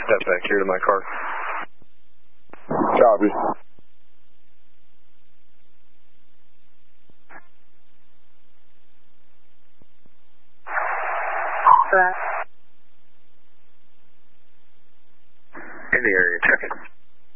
step back here to my car. Copy. In the area, check it.